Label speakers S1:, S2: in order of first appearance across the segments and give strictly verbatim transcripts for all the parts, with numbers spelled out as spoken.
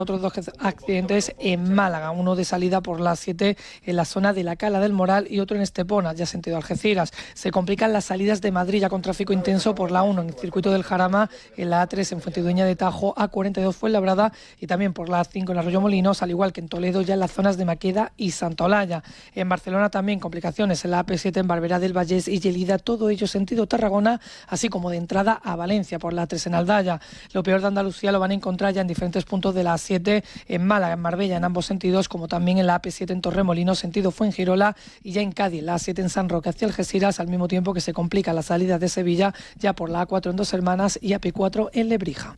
S1: Otros dos accidentes en Málaga, uno de salida por la siete en la zona de la Cala del Moral y otro en Estepona, ya sentido Algeciras. Se complican las salidas de Madrid ya con tráfico intenso por la uno en el circuito del Jarama, en la A tres en Fuentidueña de Tajo, A cuarenta y dos Fuenlabrada y también por la A cinco en Arroyo Molinos, al igual que en Toledo ya en las zonas de Maqueda y Santa Olalla. En Barcelona también complicaciones en la A P siete en Barberá del Vallés y Gelida, todo ello sentido Tarragona, así como de entrada a Valencia por la A tres en Aldaya. Lo peor de Andalucía lo van a encontrar ya en diferentes puntos de la A siete en Málaga, en Marbella, en ambos sentidos, como también en la A P siete en Torremolinos, sentido Fuengirola, y ya en Cádiz, la A siete en San Roque hacia Algeciras, al mismo tiempo que se complica la salida de Sevilla ya por la A cuatro en Dos Hermanas y A P cuatro en Lebrija.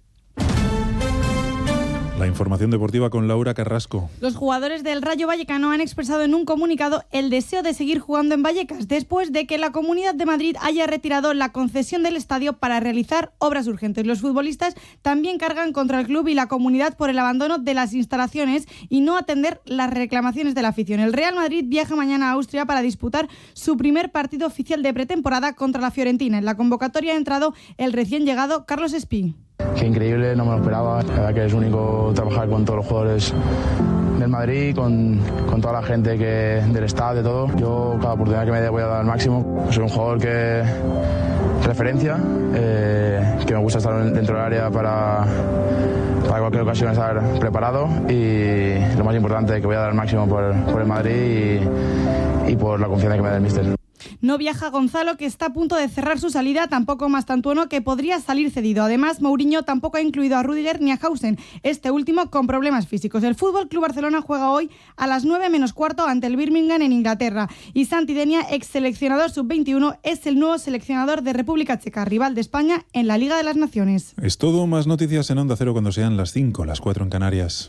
S2: La información deportiva con Laura Carrasco.
S3: Los jugadores del Rayo Vallecano han expresado en un comunicado el deseo de seguir jugando en Vallecas después de que la Comunidad de Madrid haya retirado la concesión del estadio para realizar obras urgentes. Los futbolistas también cargan contra el club y la comunidad por el abandono de las instalaciones y no atender las reclamaciones de la afición. El Real Madrid viaja mañana a Austria para disputar su primer partido oficial de pretemporada contra la Fiorentina. En la convocatoria ha entrado el recién llegado Carlos Espí.
S4: Qué increíble, no me lo esperaba. La verdad que es único trabajar con todos los jugadores del Madrid, con, con toda la gente que del staff, de todo. Yo cada oportunidad que me dé voy a dar al máximo. Soy un jugador que referencia, eh, que me gusta estar dentro del área para, para cualquier ocasión estar preparado y lo más importante, que voy a dar al máximo por, por el Madrid y, y por la confianza que me da el míster.
S3: No viaja Gonzalo, que está a punto de cerrar su salida, tampoco Mastantuono, que podría salir cedido. Además, Mourinho tampoco ha incluido a Rüdiger ni a Hausen, este último con problemas físicos. El F C Barcelona juega hoy a las nueve menos cuarto ante el Birmingham en Inglaterra. Y Santi Denia, ex seleccionador sub veintiuno, es el nuevo seleccionador de República Checa, rival de España en la Liga de las Naciones.
S2: Es todo, más noticias en Onda Cero cuando sean las cinco, las cuatro en Canarias.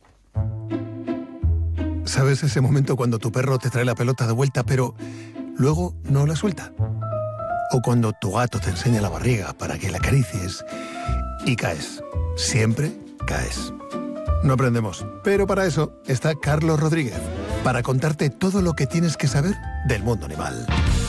S5: ¿Sabes ese momento cuando tu perro te trae la pelota de vuelta, pero luego no la suelta? O cuando tu gato te enseña la barriga para que la acaricies y caes. Siempre caes. No aprendemos, pero para eso está Carlos Rodríguez, para contarte todo lo que tienes que saber del mundo animal.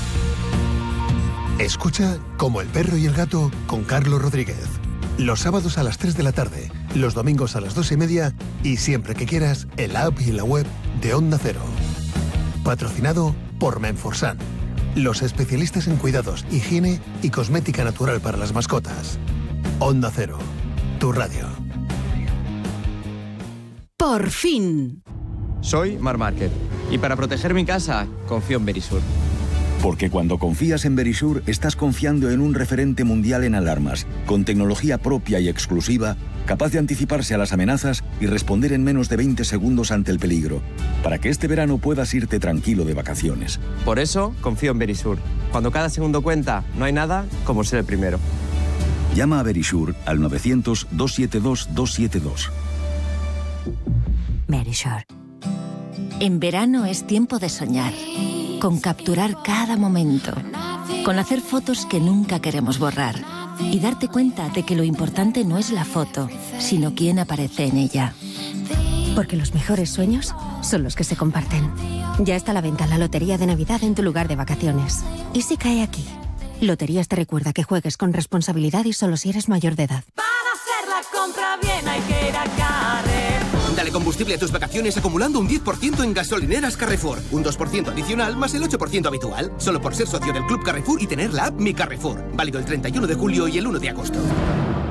S5: Escucha Como el perro y el gato con Carlos Rodríguez. Los sábados a las tres de la tarde, los domingos a las dos y media y siempre que quieras en la app y en la web de Onda Cero. Patrocinado por Menforsan, los especialistas en cuidados, higiene y cosmética natural para las mascotas. Onda Cero, tu radio.
S6: Por fin.
S7: Soy Mar Márquez y para proteger mi casa confío en Verisur.
S8: Porque cuando confías en Verisur, estás confiando en un referente mundial en alarmas, con tecnología propia y exclusiva, capaz de anticiparse a las amenazas y responder en menos de veinte segundos ante el peligro, para que este verano puedas irte tranquilo de vacaciones.
S7: Por eso, confío en Verisur. Cuando cada segundo cuenta, no hay nada como ser el primero.
S8: Llama a Verisur al novecientos, doscientos setenta y dos, doscientos setenta y dos.
S6: Verisur. En verano es tiempo de soñar, con capturar cada momento, con hacer fotos que nunca queremos borrar y darte cuenta de que lo importante no es la foto, sino quién aparece en ella.
S9: Porque los mejores sueños son los que se comparten. Ya está a la venta la Lotería de Navidad en tu lugar de vacaciones. ¿Y si cae aquí? Loterías te recuerda que juegues con responsabilidad y solo si eres mayor de edad.
S10: Para hacer la compra bien hay que ir a Carrefour.
S11: Dale combustible a tus vacaciones acumulando un diez por ciento en gasolineras Carrefour. Un dos por ciento adicional más el ocho por ciento habitual. Solo por ser socio del Club Carrefour y tener la app Mi Carrefour. Válido el treinta y uno de julio y el uno de agosto.